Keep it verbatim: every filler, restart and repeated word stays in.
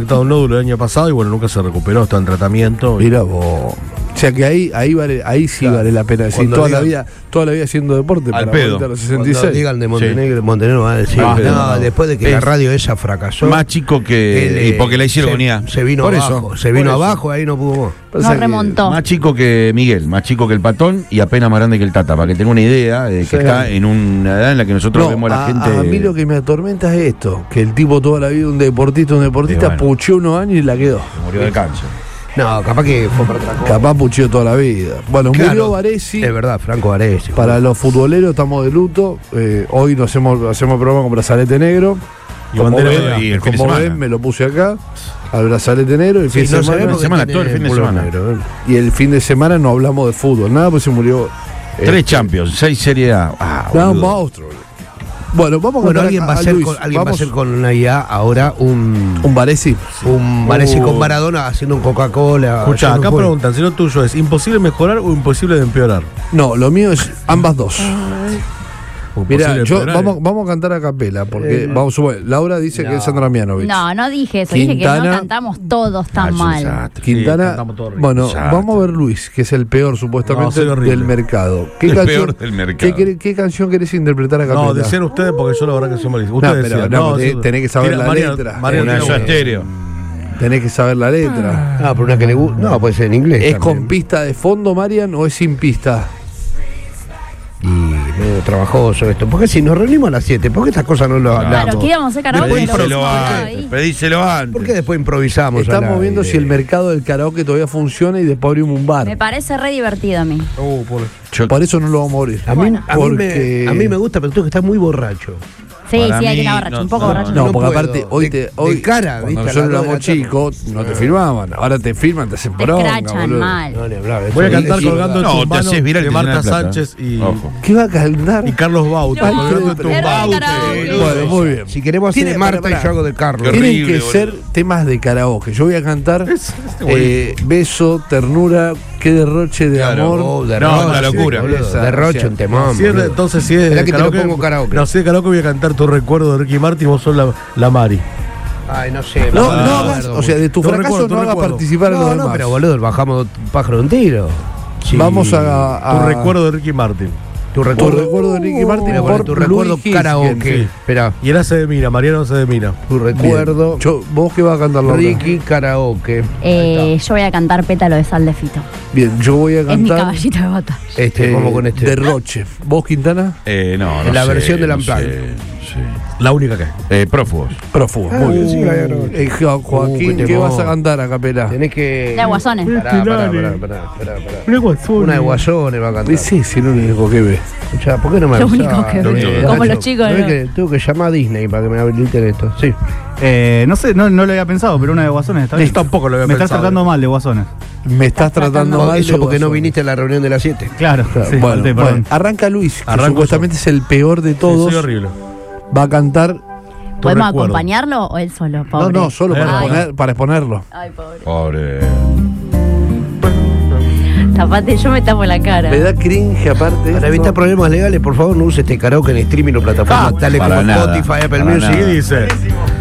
detectado un nódulo el año pasado y bueno, nunca se recuperó, está en tratamiento. Mira vos. O sea que ahí, ahí vale, ahí sí claro. vale la pena decir toda digan, la vida, toda la vida haciendo deporte al para pedo. A los sesenta y seis. Cuando digan de Montenegro, sí. Montenegro va a decir, ah, no, no, después de que es la radio esa fracasó. Más chico que. Él, y porque la hicieron se, con I A. Se vino por abajo, eso, se vino por abajo, ahí no pudo más. No remontó. Más chico que Miguel, más chico que el Patón y apenas más grande que el Tata, para que tenga una idea de que sí. está en una edad en la que nosotros no, vemos a la a, gente. A mí lo que me atormenta es esto, que el tipo toda la vida, un deportista, un deportista, bueno, pucheó unos años y la quedó. Se murió de cáncer. No, capaz que fue para otra cosa. Capaz pucheó toda la vida. Bueno, claro, murió Baresi. Es verdad, Franco Baresi. Para bueno. los futboleros estamos de luto. Eh, hoy nos hacemos, hacemos el programa con brazalete negro. Y como ven, y el como ven, me lo puse acá, al brazalete negro. El sí, fin de no semana, semana todo el fin de semana. Negro, ¿eh? Y el fin de semana no hablamos de fútbol, nada, pues se murió. Tres este, Champions, seis Serie A. Ah, no, un monstruo. Bueno, vamos bueno, a alguien, va a, hacer con, alguien va a hacer con una I A ahora un. Un Baresi. Un Baresi uh. con Maradona haciendo un Coca-Cola. Escucha, acá juego. preguntan: si lo tuyo es imposible mejorar o imposible de empeorar. No, lo mío es ambas dos. Mira, yo vamos, vamos a cantar a capela, porque eh, vamos, bueno, Laura dice no. que es Sandra Mianovich. No, no dije eso, Quintana, dije que no cantamos todos tan ah, mal. Exacto. Quintana, sí, bueno, exacto. vamos a ver Luis, que es el peor supuestamente no, del mercado. ¿Qué el canción, peor del mercado. ¿qué, ¿Qué canción querés interpretar a capela? No, decían ustedes porque yo la verdad que soy malísimo. Ustedes no, pero, decían, no, no, tenés, tenés que saber tira, la María, letra. María, una María, estéreo. Tenés que saber la letra. Ah, pero una que le gusta. No, puede ser en inglés. ¿Es también. con pista de fondo, Marian, o es sin pista? Y medio trabajoso esto. ¿Por qué si nos reunimos a las siete? ¿Por qué estas cosas no lo hablamos? Claro, que íbamos a hacer karaoke. Pedíselo antes, pedíselo antes. ¿Por qué después improvisamos? Estamos viendo si el mercado del karaoke todavía funciona y después abrimos un bar. Me parece re divertido a mí. Oh, por, Yo, por eso no lo vamos a morir. A mí, bueno. a, porque... mí me, a mí me gusta, pero tú que estás muy borracho. Sí, Para sí, hay mí, que estar borracho, no, un poco no, borracho. No, no porque puedo. aparte, hoy de, te. Hoy, de cara, cuando ¿viste? nosotros éramos chicos, no te filmaban. Ahora te filman, te hacen te bronca. escrachan mal. No, ni hablar, Voy a cantar colgando el no, tumbano de Marta Sánchez y. Ojo. ¿Qué va a cantar? Y Carlos Bauta, colgando el tumbano. Bueno, muy bien. Si queremos hacer de Marta y yo hago de Carlos. Tienen que ser temas de karaoke. Yo voy a cantar eh, beso, ternura, qué derroche de claro, amor. Oh, de no, una locura. Derroche, un temón. Si es, entonces, si es. Que karaoke, te lo pongo karaoke. No, si es karaoke, voy a cantar Tu recuerdo de Ricky Martin, vos sos la, la Mari. Ay, no sé. No, no, no hagas, o sea, de tu fracaso recuerdo, no hagas participar no, a los no, demás. pero boludo, bajamos pájaro de un tiro. Sí. Vamos a, a. Tu recuerdo de Ricky Martin. Tu recuerdo, tu recuerdo de Ricky Martin uh, por tu recuerdo karaoke. Sí. Espera. Y él hace de Mina, Mariano hace de Mina. Tu recuerdo. Yo, ¿vos qué vas a cantar, Laura? Ricky karaoke. Eh, yo voy a cantar Pétalo de Sal de Fito. Bien, yo voy a cantar. Es mi caballito de batalla. Este, eh, como con este. Derroche. ¿Vos, Quintana? Eh, no, no En la sé, versión del no Unplugged. sé, sí. La única que es. Eh, prófugos. Prófugos. Ah, muy bien. Sí, claro. Eh, Joaquín, uh, ¿qué, ¿qué vas a cantar a capela? Tenés que. De Guasones. Pará, pará, pará, pará, pará, pará. Una de Guasones va a cantar. Sí, sí, lo único que ve. Escuchá, ¿por qué no me Lo único que ve. Como los chicos. ¿no? Que, tengo que llamar a Disney para que me habiliten esto. Sí. Eh, no sé, no, no lo había pensado, pero una de Guasones está bien. Yo tampoco lo había me pensado. Me estás tratando mal de Guasones. Me estás tratando mal. Eso porque no viniste a la reunión de las siete. Claro, claro. Sí, bueno, falté, bueno, arranca Luis, que Arranco supuestamente yo. Es el peor de todos. Sí, soy horrible. Va a cantar. ¿Podemos acompañarlo o él solo? Pobre. No, no, solo para, exponer, para exponerlo. Ay, pobre. Pobre. Tapate, yo me tapo la cara. Me da cringe aparte. Para evitar problemas legales, por favor, no use este karaoke en streaming o plataformas Ah, tales como nada, Spotify, Apple para Music. ¿Qué dice?